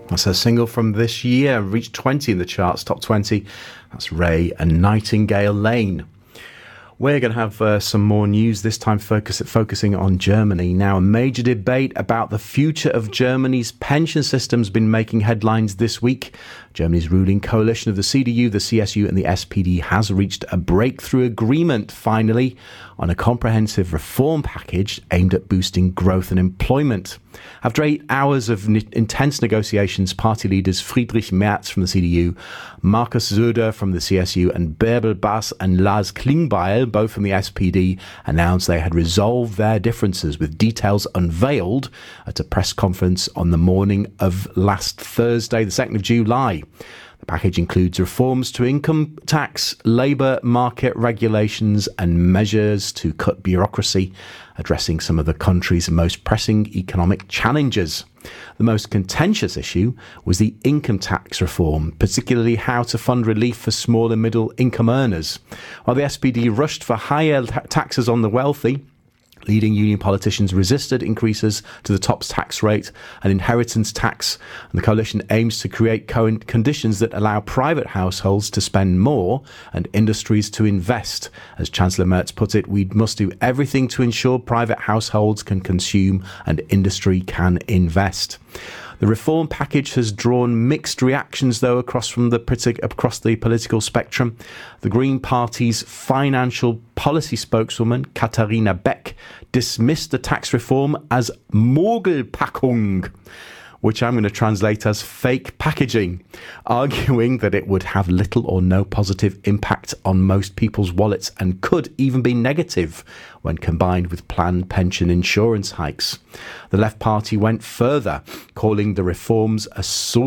That's her single from this year, reached 20 in the charts, top 20. That's Ray and Nightingale Lane. We're going to have some more news, this time focusing on Germany. Now, a major debate about the future of Germany's pension system has been making headlines this week. Germany's ruling coalition of the CDU, the CSU and the SPD has reached a breakthrough agreement, finally, on a comprehensive reform package aimed at boosting growth and employment. After 8 hours of intense negotiations, party leaders Friedrich Merz from the CDU, Markus Söder from the CSU and Bärbel Baas and Lars Klingbeil, both from the SPD, announced they had resolved their differences, with details unveiled at a press conference on the morning of last Thursday, the 2nd of July. The package includes reforms to income tax, labour market regulations and measures to cut bureaucracy, addressing some of the country's most pressing economic challenges. The most contentious issue was the income tax reform, particularly how to fund relief for small and middle income earners. While the SPD rushed for higher taxes on the wealthy, leading union politicians resisted increases to the top tax rate and inheritance tax, and the coalition aims to create conditions that allow private households to spend more and industries to invest. As Chancellor Merz put it, we must do everything to ensure private households can consume and industry can invest. The reform package has drawn mixed reactions, though, across the political spectrum. The Green Party's financial policy spokeswoman, Katharina Beck, dismissed the tax reform as Mogelpackung, which I'm going to translate as fake packaging, arguing that it would have little or no positive impact on most people's wallets and could even be negative when combined with planned pension insurance hikes. The Left Party went further, calling the reforms a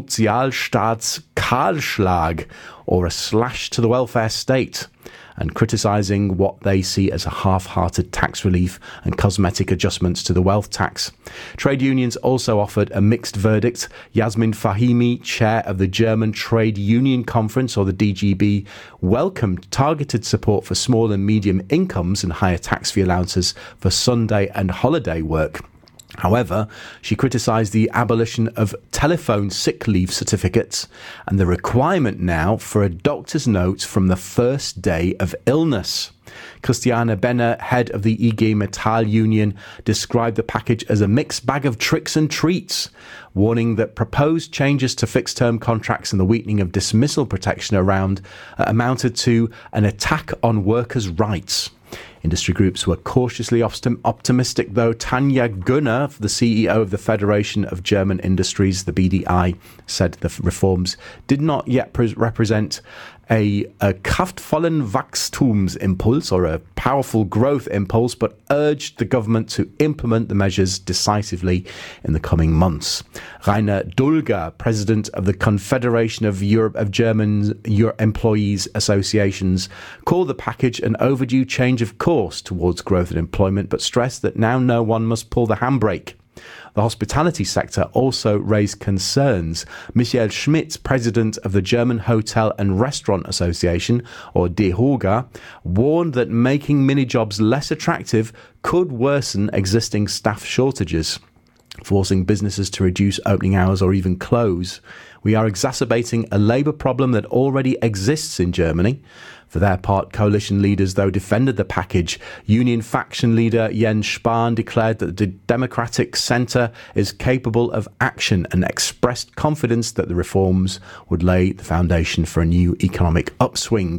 Sozialstaatskahlschlag, or a slash to the welfare state, and criticising what they see as a half-hearted tax relief and cosmetic adjustments to the wealth tax. Trade unions also offered a mixed verdict. Yasmin Fahimi, chair of the German Trade Union Conference, or the DGB, welcomed targeted support for small and medium incomes and higher tax-free allowances for Sunday and holiday work. However, she criticised the abolition of telephone sick leave certificates and the requirement now for a doctor's note from the first day of illness. Christiane Benner, head of the IG Metall union, described the package as a mixed bag of tricks and treats, warning that proposed changes to fixed-term contracts and the weakening of dismissal protection amounted to an attack on workers' rights. Industry groups were cautiously optimistic, though. Tanja Gunner, the CEO of the Federation of German Industries, the BDI, said the reforms did not yet represent a kraftvollen Wachstumsimpuls, or a powerful growth impulse, but urged the government to implement the measures decisively in the coming months. Rainer Dulger, president of the Confederation of German Employees Associations, called the package an overdue change of course towards growth and employment, but stressed that now no one must pull the handbrake. The hospitality sector also raised concerns. Michael Schmidt, president of the German Hotel and Restaurant Association, or DEHOGA, warned that making mini-jobs less attractive could worsen existing staff shortages, forcing businesses to reduce opening hours or even close. We are exacerbating a labour problem that already exists in Germany. For their part, coalition leaders, though, defended the package. Union faction leader Jens Spahn declared that the Democratic Centre is capable of action and expressed confidence that the reforms would lay the foundation for a new economic upswing.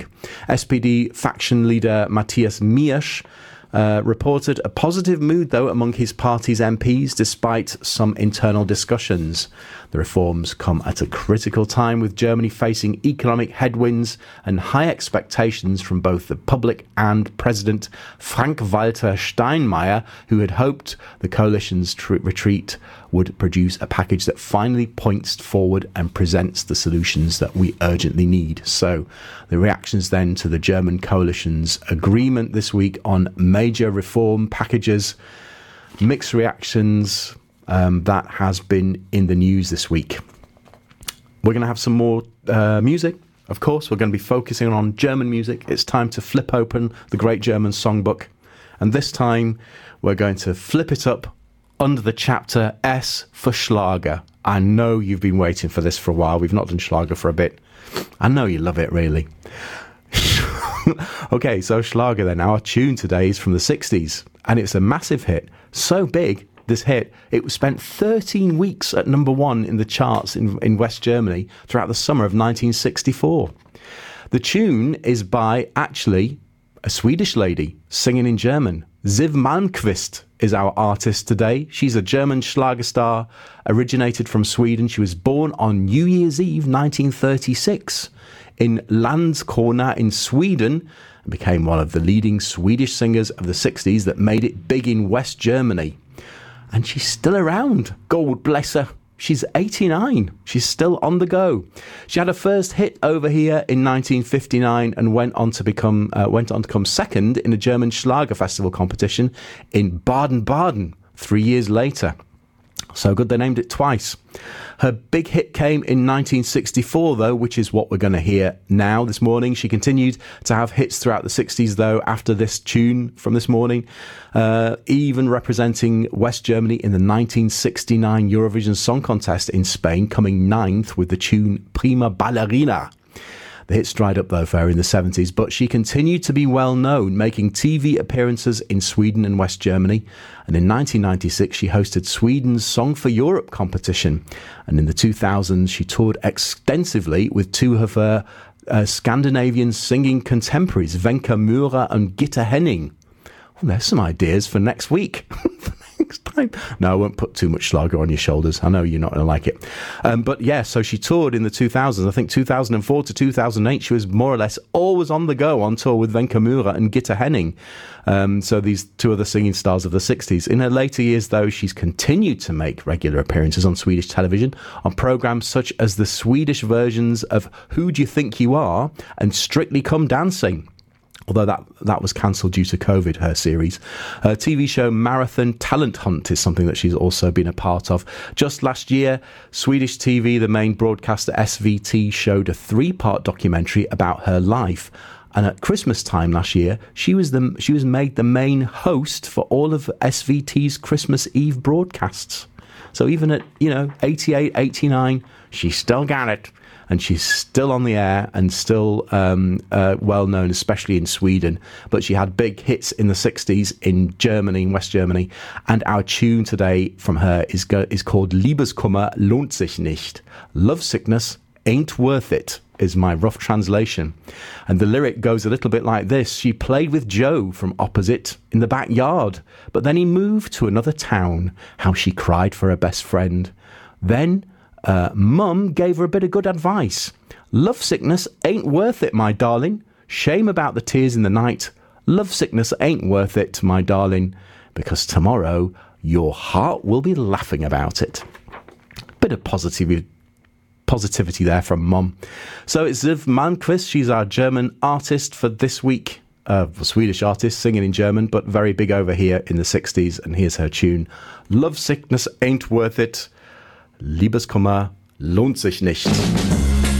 SPD faction leader Matthias Miersch reported a positive mood, though, among his party's MPs, despite some internal discussions. The reforms come at a critical time, with Germany facing economic headwinds and high expectations from both the public and President Frank-Walter Steinmeier, who had hoped the coalition's retreat would produce a package that finally points forward and presents the solutions that we urgently need. So the reactions then to the German coalition's agreement this week on major reform packages, mixed reactions. That has been in the news this week. We're going to have some more music. Of course, we're going to be focusing on German music. It's time to flip open the Great German Songbook. And this time, we're going to flip it up under the chapter S for Schlager. I know you've been waiting for this for a while. We've not done Schlager for a bit. I know you love it, really. Okay, so Schlager then. Our tune today is from the 60s, and it's a massive hit. So big, this hit, it spent 13 weeks at number one in the charts in West Germany throughout the summer of 1964. The tune is by, actually, a Swedish lady singing in German. Siw Malmkvist is our artist today. She's a German Schlager star, originated from Sweden. She was born on New Year's Eve 1936 in Landskrona in Sweden, and became one of the leading Swedish singers of the 60s that made it big in West Germany. And she's still around. God bless her. She's 89. She's still on the go. She had her first hit over here in 1959 and went on to come second in a German Schlager Festival competition in Baden-Baden 3 years later. So good they named it twice. Her big hit came in 1964, though, which is what we're going to hear now this morning. She continued to have hits throughout the 60s, though, after this tune from this morning, even representing West Germany in the 1969 Eurovision Song Contest in Spain, coming ninth with the tune Prima Ballerina. The hits dried up, though, for her in the 70s, but she continued to be well known, making TV appearances in Sweden and West Germany. And in 1996, she hosted Sweden's Song for Europe competition. And in the 2000s, she toured extensively with two of her Scandinavian singing contemporaries, Wenche Mühre and Gitta Henning. Well, there's some ideas for next week. Next time. No, I won't put too much Schlager on your shoulders. I know you're not going to like it. But yeah, so she toured in the 2000s. I think 2004 to 2008, she was more or less always on the go on tour with Wenche Mühre and Gitta Henning. So these two other singing stars of the 60s. In her later years, though, she's continued to make regular appearances on Swedish television on programmes such as the Swedish versions of Who Do You Think You Are and Strictly Come Dancing. Although that was cancelled due to COVID, her series. Her TV show Marathon Talent Hunt is something that she's also been a part of. Just last year, Swedish TV, the main broadcaster SVT, showed a 3-part documentary about her life. And at Christmas time last year, she was made the main host for all of SVT's Christmas Eve broadcasts. So even at, 88, 89, she still got it. And she's still on the air and still well known, especially in Sweden. But she had big hits in the 60s in Germany, in West Germany. And our tune today from her is called Liebeskummer lohnt sich nicht. Love sickness ain't worth it, is my rough translation. And the lyric goes a little bit like this. She played with Joe from opposite in the backyard, but then he moved to another town. How she cried for her best friend. Then Mum gave her a bit of good advice. Love sickness ain't worth it, my darling. Shame about the tears in the night. Love sickness ain't worth it, my darling, because tomorrow your heart will be laughing about it. Bit of positivity there from Mum. So it's Siw Malmkvist. She's our German artist for this week. Swedish artist singing in German, but very big over here in the 60s. And here's her tune. Love sickness ain't worth it. Liebeskummer lohnt sich nicht.